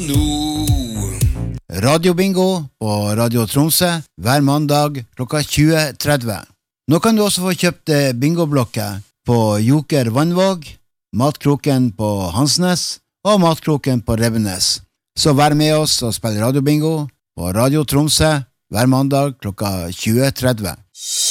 Radiobingo på Radio Tromsø hver mandag klokka 20.30. Nå kan du også få kjøpt bingoblokker på Joker Vannvåg, Matkroken på Hansnes og Matkroken på Revenes. Så vær med oss og spill radiobingo på Radio Tromsø hver mandag klokka 20.30.